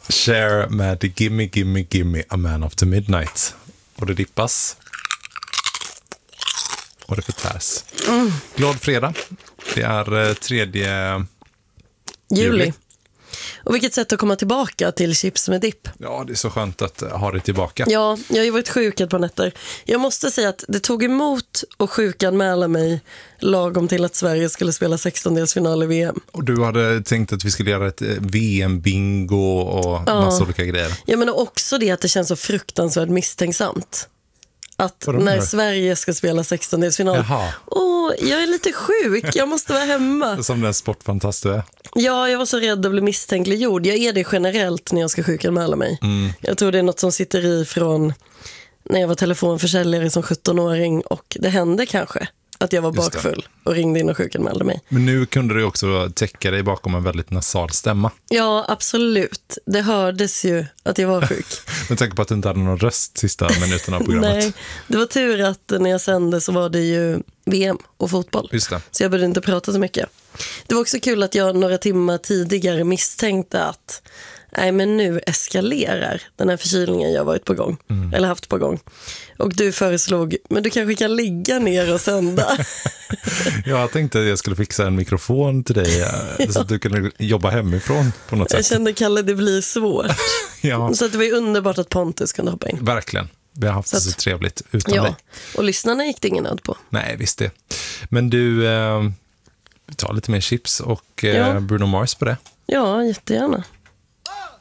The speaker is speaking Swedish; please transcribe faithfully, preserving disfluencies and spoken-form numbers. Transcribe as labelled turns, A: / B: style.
A: Cher med Gimme, Gimme, Gimme A Man After Midnight. Och det dippas. Och det förtärs. Mm. Glad fredag. Det är tredje
B: juli.
A: juli.
B: Och vilket sätt att komma tillbaka till chips med dipp.
A: Ja, det är så skönt att ha det tillbaka.
B: Ja, jag har ju varit sjuk ett par nätter. Jag måste säga att det tog emot att sjukanmäla mig lagom till att Sverige skulle spela sextondelsfinal i V M.
A: Och du hade tänkt att vi skulle göra ett V M-bingo och ja. massa olika grejer.
B: Ja, men också det att det känns så fruktansvärt misstänksamt. Att
A: Vadå,
B: när
A: nu?
B: Sverige ska spela sextondelsfinal. Åh, jag är lite sjuk, jag måste vara hemma.
A: Som den sportfantast du är.
B: Ja, jag var så rädd att bli misstänkliggjord. Jag är det generellt när jag ska sjukanmäla mig. Mm. Jag tror det är något som sitter i från när jag var telefonförsäljare som sjuttonåring. Och det hände kanske att jag var bakfull och ringde in och sjukanmälde mig.
A: Men nu kunde du också täcka dig bakom en väldigt nasal stämma.
B: Ja, absolut. Det hördes ju att jag var sjuk.
A: Med tanke på att du inte hade någon röst sista minuterna av programmet.
B: Nej, det var tur att när jag sände så var det ju V M och fotboll.
A: Just det.
B: Så jag började inte prata så mycket. Det var också kul att jag några timmar tidigare misstänkte att nej, men nu eskalerar den här förkylningen jag varit på gång. Mm. Eller haft på gång. Och du föreslog, men du kanske kan ligga ner och sända.
A: Jag tänkte att jag skulle fixa en mikrofon till dig ja. Så att du kunde jobba hemifrån på något
B: jag
A: sätt.
B: Jag kände, Kalle, det blir svårt.
A: Ja.
B: Så att det var ju underbart att Pontus kunde hoppa in.
A: Verkligen. Vi har haft så det så trevligt utan
B: ja.
A: dig.
B: Och lyssnarna gick det ingen nöd på.
A: Nej, visst det. Men du, eh, ta lite mer chips och eh,
B: ja.
A: Bruno Mars på det.
B: Ja, jättegärna.